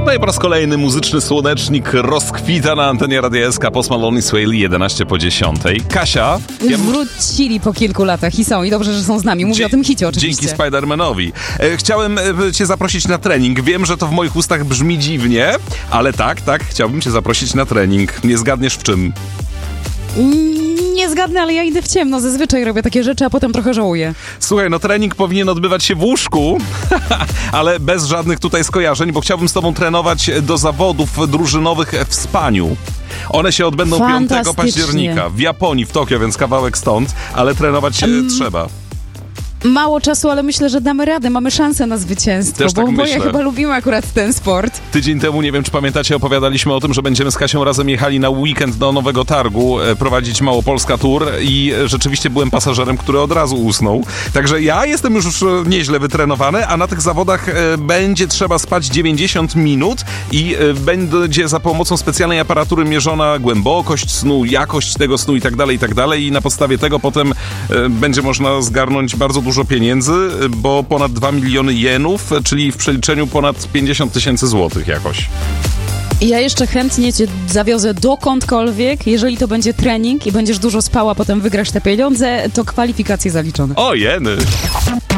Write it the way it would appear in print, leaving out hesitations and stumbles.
No i po raz kolejny muzyczny słonecznik rozkwita na antenie Radia SK. Post Malone i Swaley 11:10. Kasia... Wrócili po kilku latach i są. I dobrze, że są z nami. Mówię o tym hicie oczywiście. Dzięki Spider-Manowi. Chciałem cię zaprosić na trening. Wiem, że to w moich ustach brzmi dziwnie, ale tak, chciałbym cię zaprosić na trening. Nie zgadniesz w czym? Nie zgadnę, ale ja idę w ciemno. Zazwyczaj robię takie rzeczy, a potem trochę żałuję. Słuchaj, no trening powinien odbywać się w łóżku, ale bez żadnych tutaj skojarzeń, bo chciałbym z tobą trenować do zawodów drużynowych w spaniu. One się odbędą 5 października w Japonii, w Tokio, więc kawałek stąd, ale trenować trzeba. Mało czasu, ale myślę, że damy radę. Mamy szansę na zwycięstwo, Też tak bo myślę. ja chyba lubimy akurat ten sport. Tydzień temu, nie wiem czy pamiętacie, opowiadaliśmy o tym, że będziemy z Kasią razem jechali na weekend do Nowego Targu prowadzić Małopolska Tour i rzeczywiście byłem pasażerem, który od razu usnął. Także ja jestem już nieźle wytrenowany, a na tych zawodach będzie trzeba spać 90 minut i będzie za pomocą specjalnej aparatury mierzona głębokość snu, jakość tego snu i tak dalej i na podstawie tego potem będzie można zgarnąć bardzo dużo pieniędzy, bo ponad 2 miliony jenów, czyli w przeliczeniu ponad 50 000 złotych jakoś. Ja jeszcze chętnie cię zawiozę dokądkolwiek, jeżeli to będzie trening i będziesz dużo spała, potem wygrasz te pieniądze, to kwalifikacje zaliczone. O jeny!